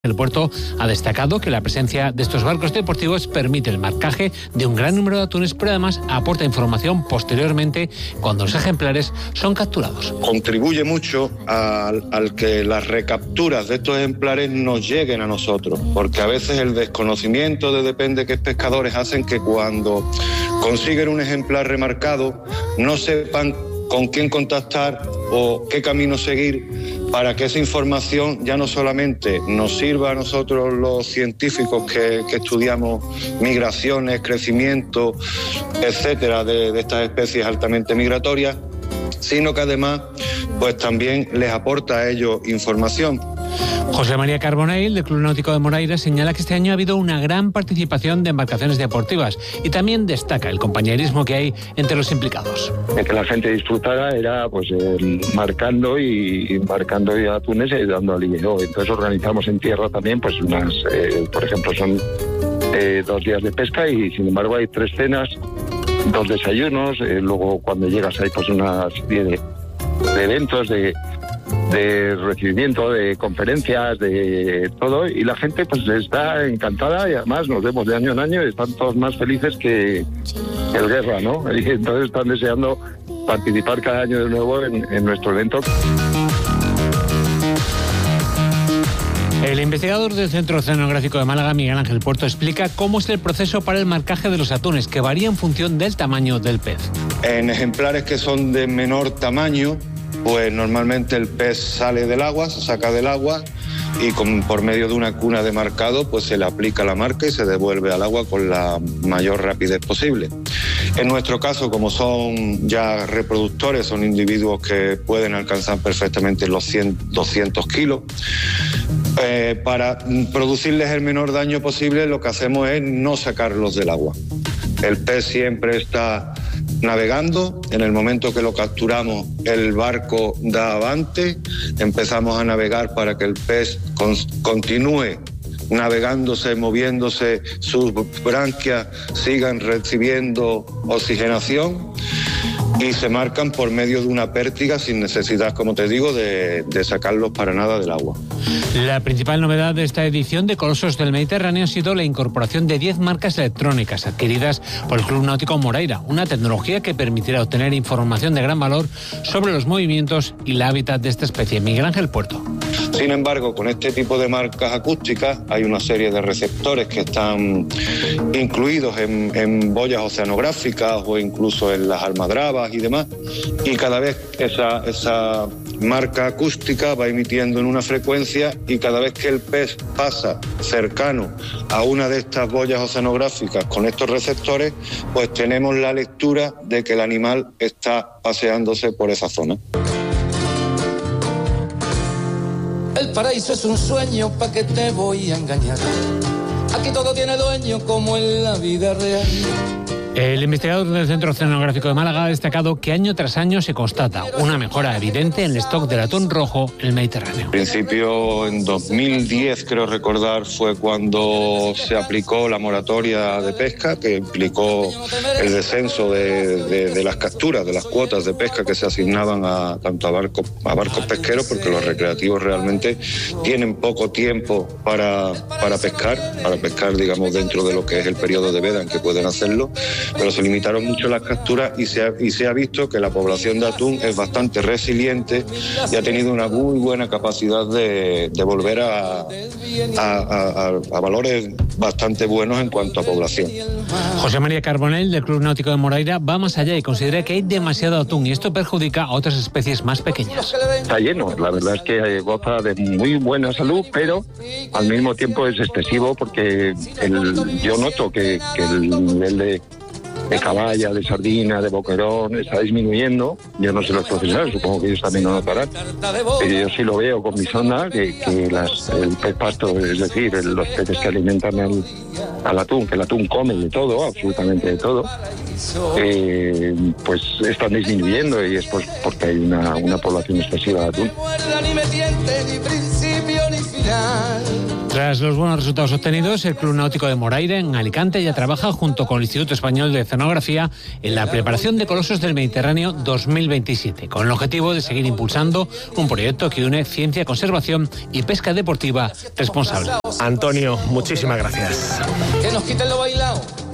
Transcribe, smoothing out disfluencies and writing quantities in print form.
El puerto ha destacado que la presencia de estos barcos deportivos permite el marcaje de un gran número de atunes, pero además aporta información posteriormente cuando los ejemplares son capturados. Contribuye mucho al que las recapturas de estos ejemplares nos lleguen a nosotros, porque a veces el desconocimiento de depende qué pescadores hacen que cuando consiguen un ejemplar remarcado no sepan con quién contactar o qué camino seguir para que esa información ya no solamente nos sirva a nosotros los científicos que estudiamos migraciones, crecimiento, etcétera, de estas especies altamente migratorias, sino que además pues también les aporta a ellos información. José María Carbonell, del Club Náutico de Moraira, señala que este año ha habido una gran participación de embarcaciones deportivas y también destaca el compañerismo que hay entre los implicados. De que la gente disfrutara era pues marcando y atunes y dando alivio. Entonces organizamos en tierra también pues unas, por ejemplo, son 2 días de pesca y sin embargo hay 3 cenas, 2 desayunos, luego cuando llegas hay pues una serie de eventos, de recibimiento, de conferencias, de todo, y la gente pues está encantada y además nos vemos de año en año y están todos más felices que el guerra, ¿no? Y entonces están deseando participar cada año de nuevo en nuestro evento. El investigador del Centro Oceanográfico de Málaga, Miguel Ángel Puerto, explica cómo es el proceso para el marcaje de los atunes, que varía en función del tamaño del pez. En ejemplares que son de menor tamaño, pues normalmente el pez sale del agua, se saca del agua y por medio de una cuna de marcado pues se le aplica la marca y se devuelve al agua con la mayor rapidez posible. En nuestro caso, como son ya reproductores, son individuos que pueden alcanzar perfectamente los 200 kilos, para producirles el menor daño posible lo que hacemos es no sacarlos del agua. El pez siempre está navegando, en el momento que lo capturamos el barco da avante, empezamos a navegar para que el pez continúe navegándose, moviéndose, sus branquias sigan recibiendo oxigenación y se marcan por medio de una pértiga sin necesidad, como te digo, de sacarlos para nada del agua. La principal novedad de esta edición de Colosos del Mediterráneo ha sido la incorporación de 10 marcas electrónicas adquiridas por el Club Náutico Moraira, una tecnología que permitirá obtener información de gran valor sobre los movimientos y el hábitat de esta especie. Miguel Ángel Puerto. Sin embargo, con este tipo de marcas acústicas hay una serie de receptores que están incluidos en boyas oceanográficas o incluso en las almadrabas y demás, y cada vez esa marca acústica va emitiendo en una frecuencia y cada vez que el pez pasa cercano a una de estas boyas oceanográficas con estos receptores, pues tenemos la lectura de que el animal está paseándose por esa zona. El paraíso es un sueño, ¿pa' qué te voy a engañar? Aquí todo tiene dueño como en la vida real. El investigador del Centro Oceanográfico de Málaga ha destacado que año tras año se constata una mejora evidente en el stock del atún rojo en el Mediterráneo. En principio, en 2010, creo recordar, fue cuando se aplicó la moratoria de pesca, que implicó el descenso de las capturas, de las cuotas de pesca que se asignaban tanto a barcos pesqueros, porque los recreativos realmente tienen poco tiempo para pescar, digamos, dentro de lo que es el periodo de veda en que pueden hacerlo. Pero se limitaron mucho las capturas y se ha visto que la población de atún es bastante resiliente y ha tenido una muy buena capacidad de volver a valores bastante buenos en cuanto a población. José María Carbonell, del Club Náutico de Moraira, va más allá y considera que hay demasiado atún y esto perjudica a otras especies más pequeñas. Está lleno, la verdad es que goza de muy buena salud, pero al mismo tiempo es excesivo porque yo noto que el nivel de caballa, de sardina, de boquerón está disminuyendo. Yo no sé los profesionales, supongo que ellos también lo notarán, pero yo sí lo veo con mi sonda que el pez pasto, es decir, los peces que alimentan al atún, que el atún come de todo, absolutamente de todo, pues están disminuyendo y es pues porque hay una población excesiva de atún. Tras Tras los buenos resultados obtenidos, el Club Náutico de Moraira, en Alicante, ya trabaja junto con el Instituto Español de Oceanografía en la preparación de Colosos del Mediterráneo 2027, con el objetivo de seguir impulsando un proyecto que une ciencia, conservación y pesca deportiva responsable. Antonio, muchísimas gracias. Que nos quiten lo bailado.